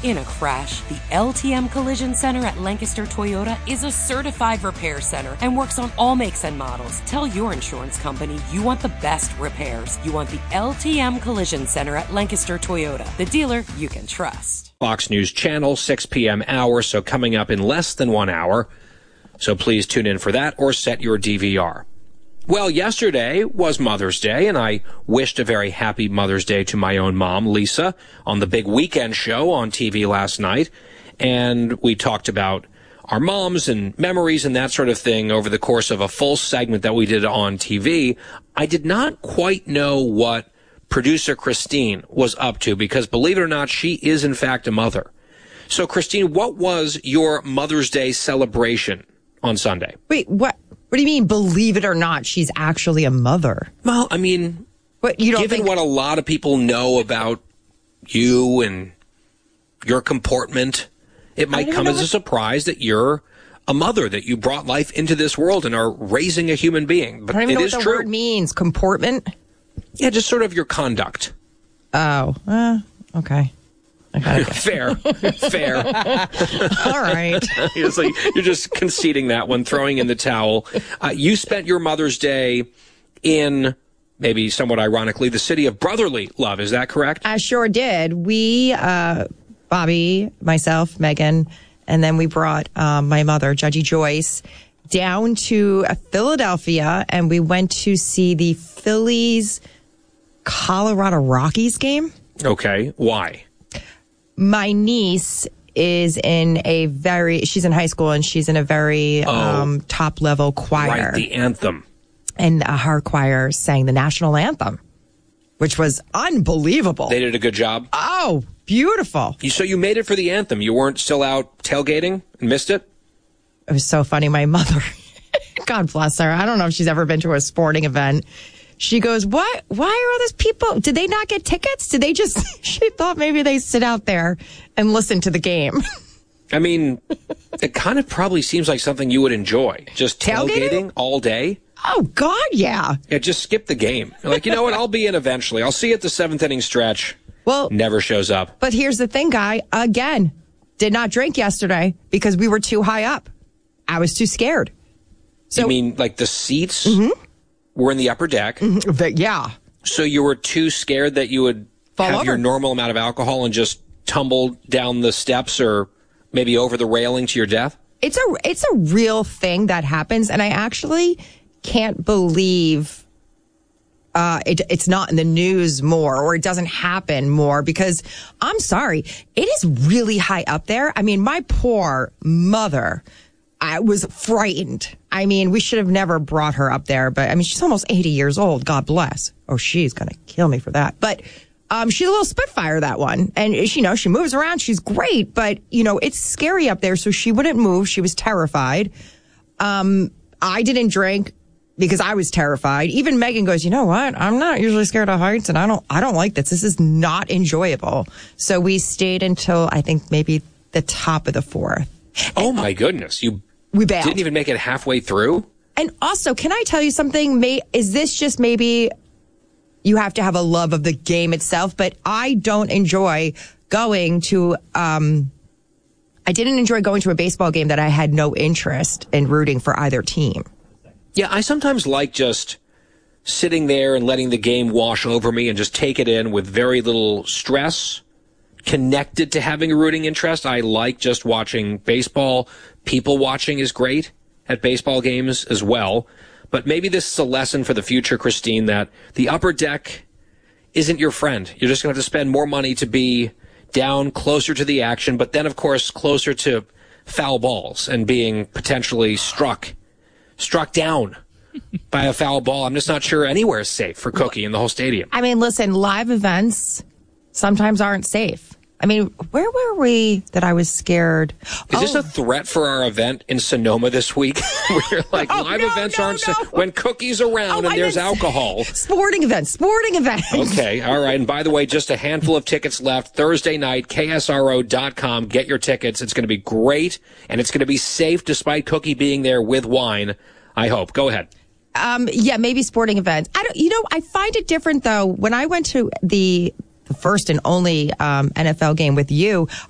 In a crash, the LTM Collision Center at Lancaster Toyota is a certified repair center and works on all makes and models. Tell your insurance company you want the best repairs. You want the LTM Collision Center at Lancaster Toyota, the dealer you can trust. Fox News Channel, 6 p.m. hour, so coming up in less than 1 hour. So please tune in for that or set your DVR. Well, yesterday was Mother's Day, and I wished a very happy Mother's Day to my own mom, Lisa, on the big weekend show on TV last night. And we talked about our moms and memories and that sort of thing over the course of a full segment that we did on TV. I did not quite know what producer Christine was up to because, believe it or not, she is, in fact, a mother. So, Christine, what was your Mother's Day celebration on Sunday? Wait, what? What do you mean, believe it or not, she's actually a mother? Well, I mean, given what a lot of people know about you and your comportment, it might come as a surprise that you're a mother, that you brought life into this world and are raising a human being. But I don't even know what the true. word means. Comportment? Yeah, just sort of your conduct. Oh, okay. I got it. Fair. All right. You're just conceding that one, throwing in the towel. You spent your Mother's Day in, maybe somewhat ironically, the city of brotherly love. Is that correct? I sure did. We, Bobby, myself, Megan, and then we brought my mother, Judgy Joyce, down to Philadelphia, and we went to see the Phillies Colorado Rockies game. Okay. Why? My niece is she's in high school and she's in a very top level choir. Right, the anthem. And her choir sang the national anthem, which was unbelievable. They did a good job? Oh, beautiful. So you made it for the anthem. You weren't still out tailgating and missed it? It was so funny. My mother, God bless her, I don't know if she's ever been to a sporting event. She goes, what? Why are all those people? Did they not get tickets? Did they just, she thought maybe they sit out there and listen to the game. I mean, it kind of probably seems like something you would enjoy. Just tailgating all day. Oh, God, yeah. Yeah, just skip the game. You're like, you know what? I'll be in eventually. I'll see you at the seventh inning stretch. Well, never shows up. But here's the thing, Guy. Again, did not drink yesterday because we were too high up. I was too scared. So, you mean like the seats were in the upper deck? Yeah. So you were too scared that you would have your normal amount of alcohol and just tumble down the steps or maybe over the railing to your death? It's a real thing that happens, and I actually can't believe it's not in the news more, or it doesn't happen more, because I'm sorry, it is really high up there. I mean, my poor mother, I was frightened. I mean, we should have never brought her up there, but I mean, she's almost 80 years old. God bless. Oh, she's going to kill me for that. But she's a little Spitfire, that one. And she moves around. She's great, but it's scary up there. So she wouldn't move. She was terrified. I didn't drink because I was terrified. Even Megan goes, you know what? I'm not usually scared of heights, and I don't like this. This is not enjoyable. So we stayed until I think maybe the top of the fourth. Oh my goodness. We bailed. Didn't even make it halfway through? And also, can I tell you something? Is this just maybe you have to have a love of the game itself? But I don't enjoy going to, I didn't enjoy going to a baseball game that I had no interest in rooting for either team. Yeah, I sometimes like just sitting there and letting the game wash over me and just take it in with very little stress connected to having a rooting interest. I like just watching baseball. People watching is great at baseball games as well. But maybe this is a lesson for the future, Christine, that the upper deck isn't your friend. You're just going to have to spend more money to be down closer to the action, but then, of course, closer to foul balls and being potentially struck down by a foul ball. I'm just not sure anywhere is safe for Cookie in the whole stadium. I mean, listen, live events sometimes aren't safe. I mean, where were we that I was scared? Is this a threat for our event in Sonoma this week? We're like, live events aren't safe. When Cookie's around and there's alcohol. Sporting events. Okay, all right. And by the way, just a handful of tickets left. Thursday night, KSRO.com. Get your tickets. It's going to be great, and it's going to be safe despite Cookie being there with wine, I hope. Go ahead. Yeah, maybe sporting events. I find it different, though. When I went to the first and only NFL game with you,